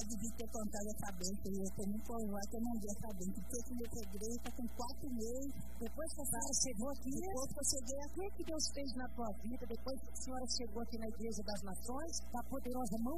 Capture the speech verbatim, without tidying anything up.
devia ter contado essa bênção, eu estou muito honrada que eu não vi essa bênção, porque esse meu pedreiro está com quatro meses. Depois que a senhora chegou aqui, Depois que eu cheguei aqui, o que Deus fez na tua vida, depois que a senhora chegou aqui na Igreja das Nações, da poderosa mão